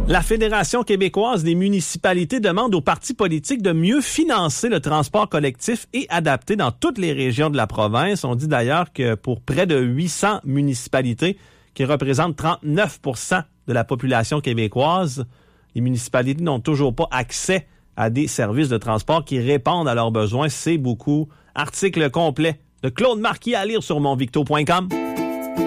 La Fédération québécoise des municipalités demande aux partis politiques de mieux financer le transport collectif et adapté dans toutes les régions de la province. On dit d'ailleurs que pour près de 800 municipalités, qui représentent 39% de la population québécoise, les municipalités n'ont toujours pas accès à des services de transport qui répondent à leurs besoins. C'est beaucoup. Article complet de Claude Marquis à lire sur monvicto.com.